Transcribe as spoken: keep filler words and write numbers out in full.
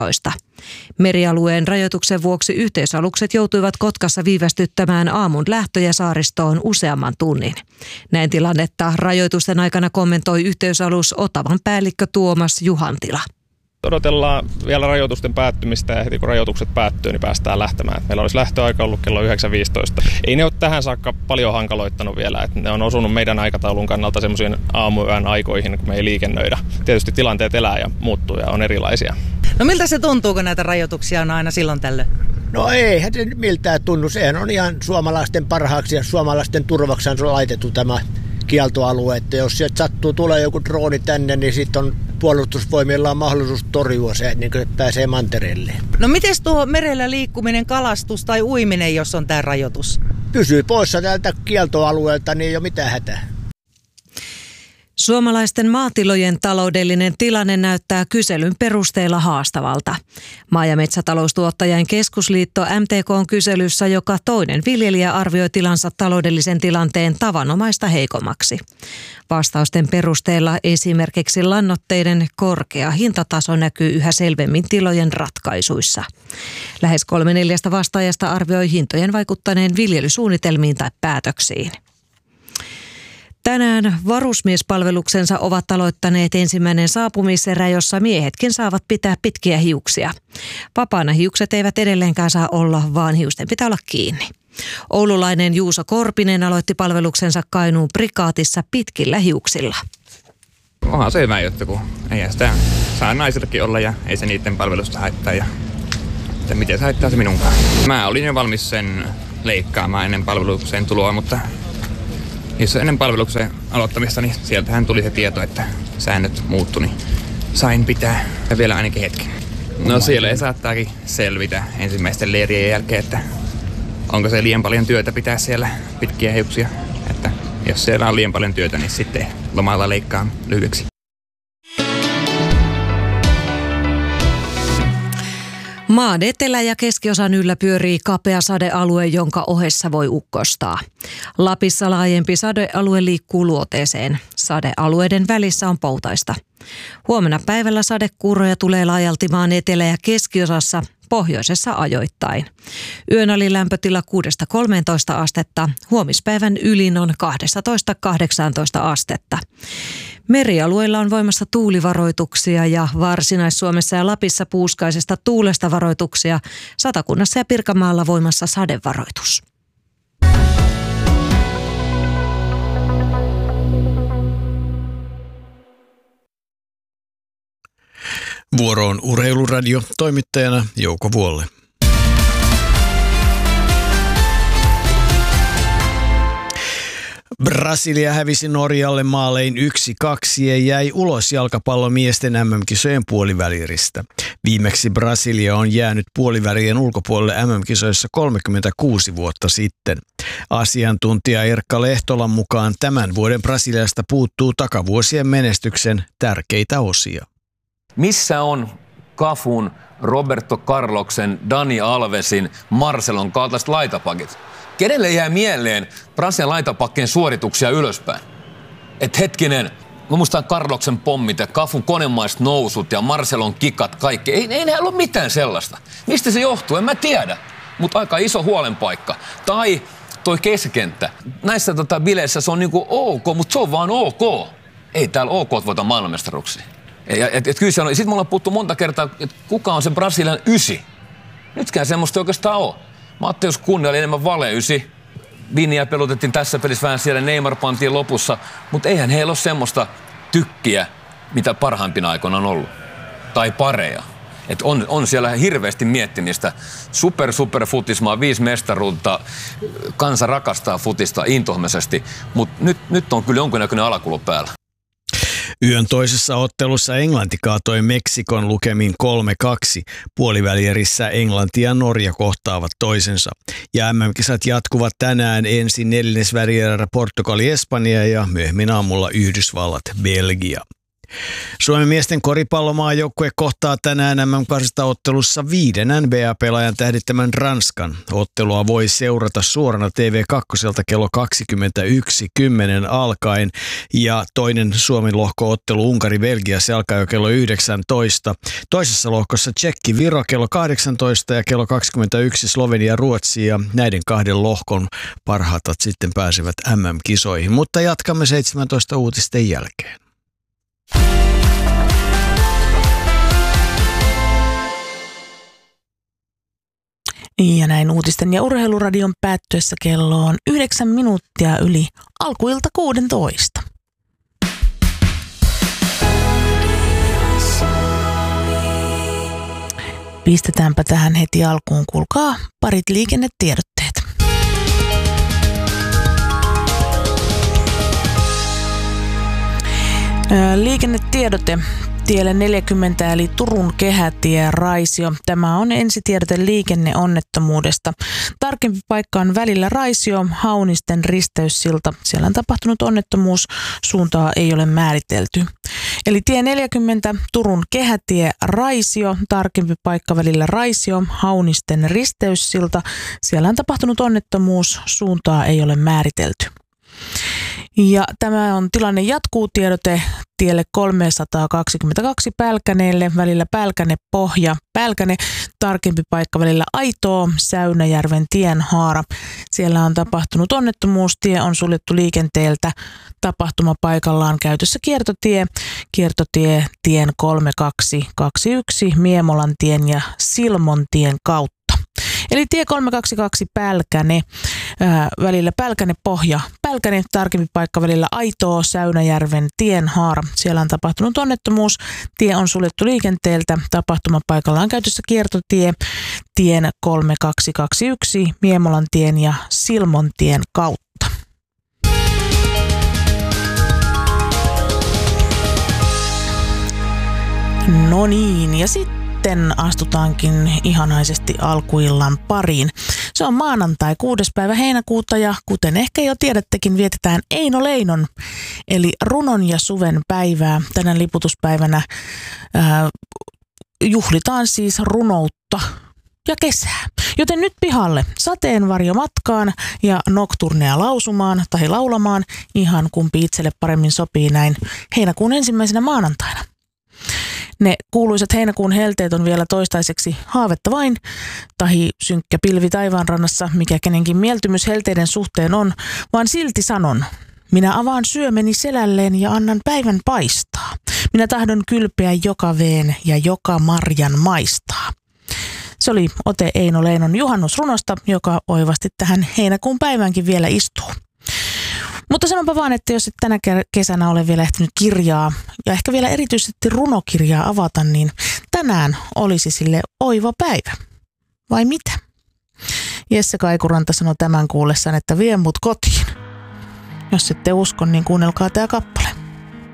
Merialueen rajoituksen vuoksi yhteisalukset joutuivat Kotkassa viivästyttämään aamun lähtöjä saaristoon useamman tunnin. Näin tilannetta rajoitusten aikana kommentoi yhteysalus Otavan päällikkö Tuomas Juhantila. Odotellaan vielä rajoitusten päättymistä ja heti kun rajoitukset päättyy, niin päästään lähtemään. Meillä olisi lähtöaika ollut kello yhdeksän viisitoista. Ei ne ole tähän saakka paljon hankaloittanut vielä. Että ne on osunut meidän aikataulun kannalta semmoisiin aamuyön aikoihin, kun me ei liikennöidä. Tietysti tilanteet elää ja muuttuu ja on erilaisia. No miltä se tuntuu, kun näitä rajoituksia on aina silloin tällöin? No eihän se miltään tunnu. Sehän on ihan suomalaisten parhaaksi ja suomalaisten turvaksi on laitettu tämä kieltoalue. Että jos sieltä sattuu tulee joku drooni tänne, niin sitten on puolustusvoimilla on mahdollisuus torjua se, niin kuin pääsee mantereelle. No miten tuo merellä liikkuminen, kalastus tai uiminen, jos on tämä rajoitus? Pysyy poissa tältä kieltoalueelta, niin ei ole mitään hätää. Suomalaisten maatilojen taloudellinen tilanne näyttää kyselyn perusteella haastavalta. Maa- ja metsätaloustuottajien keskusliitto M T K:n kyselyssä joka toinen viljelijä arvioi tilansa taloudellisen tilanteen tavanomaista heikommaksi. Vastausten perusteella esimerkiksi lannoitteiden korkea hintataso näkyy yhä selvemmin tilojen ratkaisuissa. Lähes kolme neljästä vastaajasta arvioi hintojen vaikuttaneen viljelysuunnitelmiin tai päätöksiin. Tänään varusmiespalveluksensa ovat aloittaneet ensimmäinen saapumiserä, jossa miehetkin saavat pitää pitkiä hiuksia. Vapaana hiukset eivät edelleenkään saa olla, vaan hiusten pitää olla kiinni. Oululainen Juuso Korpinen aloitti palveluksensa Kainuun prikaatissa pitkillä hiuksilla. Onhan se hyvä juttu, kun eihän sitä saa naisillekin olla ja ei se niiden palvelusta haittaa. Ja miten se haittaa se minunkaan. Mä olin jo valmis sen leikkaamaan ennen palvelukseen tuloa, mutta jos ennen palveluksen aloittamista, niin sieltähän tuli se tieto, että säännöt muuttu, niin sain pitää ja vielä ainakin hetken. No siellä ei saattaakin selvitä ensimmäisten leirien jälkeen, että onko se liian paljon työtä pitää siellä pitkiä hiuksia. Että jos siellä on liian paljon työtä, niin sitten lomalla leikkaa lyhyeksi. Maan etelä- ja keskiosan yllä pyörii kapea sadealue, jonka ohessa voi ukkostaa. Lapissa laajempi sadealue liikkuu luoteeseen. Sadealueiden välissä on poutaista. Huomenna päivällä sadekuuroja tulee laajalti maan etelä- ja keskiosassa, pohjoisessa ajoittain. Yön oli lämpötila kuudesta kolmeentoista astetta, huomispäivän ylin on kaksitoista kahdeksantoista astetta. Merialueilla on voimassa tuulivaroituksia ja Varsinais-Suomessa ja Lapissa puuskaisesta tuulesta varoituksia, Satakunnassa ja Pirkanmaalla voimassa sadevaroitus. Vuoro on Urheiluradio, toimittajana Jouko Vuolle. Brasilia hävisi Norjalle maalein yksi kaksi ja jäi ulos jalkapallomiesten M M-kisojen puolivälieristä. Viimeksi Brasilia on jäänyt puolivälien ulkopuolelle M M-kisoissa kolmekymmentäkuusi vuotta sitten. Asiantuntija Erkka Lehtolan mukaan tämän vuoden Brasiliasta puuttuu takavuosien menestyksen tärkeitä osia. Missä on Cafun, Roberto Carlosen, Dani Alvesin, Marcelon kaltaiset laitapakit? Kenelle jää mieleen Brasilian laitapakkien suorituksia ylöspäin? Et hetkinen, mä muistan Carloksen pommit ja Cafun konemaiset nousut ja Marcelon kikat, kaikki. Ei, ei näillä ole mitään sellaista. Mistä se johtuu? En mä tiedä. Mutta aika iso huolenpaikka. Tai toi keskenttä. Näissä tota, bileissä se on niinku ok, mutta se on vaan ok. Ei täällä ok voita maailmanmestaruuksia. Ja, et, et kyllä se on. Sitten me ollaan puhuttu monta kertaa, että kuka on se Brasilian ysi. Nytkään semmoista oikeastaan ole. Matteus Kunne oli enemmän valeysi. Vinniä pelutettiin tässä pelissä vähän siellä, Neymar pantiin lopussa. Mutta eihän heillä ole semmoista tykkiä, mitä parhaimpina aikoina on ollut. Tai pareja. Et on, on siellä hirveästi miettimistä. Super, super futismaa, viisi mestaruutta. Kansa rakastaa futista intohmaisesti. Mutta nyt, nyt on kyllä jonkinnäköinen alakulo päällä. Yön toisessa ottelussa Englanti kaatoi Meksikon lukemin kolme kaksi. Puolivälierissä Englanti ja Norja kohtaavat toisensa. Ja M M-kisat jatkuvat tänään ensin neljännesvälierä Portugali Espanja ja myöhemmin aamulla Yhdysvallat Belgia. Suomen miesten koripallomaajoukkue kohtaa tänään M M-karsintaottelussa viiden N B A-pelaajan tähdittämän Ranskan. Ottelua voi seurata suorana T V kaksi kello kaksikymmentäyksi kymmenen alkaen ja toinen Suomen lohko-ottelu Unkari-Belgia se alkaa jo kello yhdeksäntoista. Toisessa lohkossa Tšekki-Viro kello kahdeksantoista ja kello kaksikymmentäyksi Slovenia-Ruotsi ja näiden kahden lohkon parhaatat sitten pääsevät M M-kisoihin, mutta jatkamme seitsemäntoista uutisten jälkeen. Ja näin uutisten ja urheiluradion päättyessä kello on yhdeksän minuuttia yli alkuilta kuudentoista. Pistetäänpä tähän heti alkuun, kuulkaa parit liikennetiedotteet. Liikennetiedote. Tielle neljäkymmentä eli Turun kehätie Raisio. Tämä on ensitiedote liikenneonnettomuudesta. Tarkempi paikka on välillä Raisio, Haunisten risteyssilta. Siellä on tapahtunut onnettomuus, suuntaa ei ole määritelty. Eli tie neljäkymmentä Turun kehätie Raisio, tarkempi paikka välillä Raisio, Haunisten risteyssilta. Siellä on tapahtunut onnettomuus, suuntaa ei ole määritelty. Ja tämä on tilanne jatkuu tiedote tielle kolmesataakaksikymmentäkaksi Pälkäneelle, välillä Pälkäne-Pohja, Pälkäne, tarkempi paikka välillä Aitoo, Säynäjärven tienhaara. Siellä on tapahtunut onnettomuus, tie on suljettu liikenteeltä, tapahtumapaikallaan käytössä kiertotie, kiertotie tien kolmekymmentäkaksi kaksikymmentäyksi Miemolantien ja Silmontien kautta. Eli tie kolmesataakaksikymmentäkaksi Pälkäne, ää, välillä Pälkäne-Pohja, Pälkäne, tarkempi paikka välillä Aitoo, Säynäjärven tienhaara. Siellä on tapahtunut onnettomuus, tie on suljettu liikenteeltä, tapahtumapaikalla on käytössä kiertotie, tien kolmekymmentäkaksi kaksikymmentäyksi Miemolantien ja Silmontien kautta. No niin, ja sitten Sitten astutaankin ihanaisesti alkuillan pariin. Se on maanantai kuudes päivä heinäkuuta ja kuten ehkä jo tiedättekin, vietetään Eino Leinon eli runon ja suven päivää. Tänä liputuspäivänä ää, juhlitaan siis runoutta ja kesää. Joten nyt pihalle sateenvarjo matkaan ja nocturnea lausumaan tai laulamaan, ihan kumpi itselle paremmin sopii näin heinäkuun ensimmäisenä maanantaina. Ne kuuluisat heinäkuun helteet on vielä toistaiseksi haavetta vain, tahi synkkä pilvi taivaanrannassa, mikä kenenkin mieltymys helteiden suhteen on, vaan silti sanon, minä avaan syömeni selälleen ja annan päivän paistaa. Minä tahdon kylpeä joka veen ja joka marjan maistaa. Se oli ote Eino Leinon juhannusrunosta, joka oivasti tähän heinäkuun päivänkin vielä istuu. Mutta sanonpa vaan, että jos et tänä kesänä ole vielä ehtinyt kirjaa ja ehkä vielä erityisesti runokirjaa avata, niin tänään olisi sille oiva päivä. Vai mitä? Jesse Kaikuranta sanoi tämän kuullessaan, että vie mut kotiin. Jos ette usko, niin kuunnelkaa tää kappale.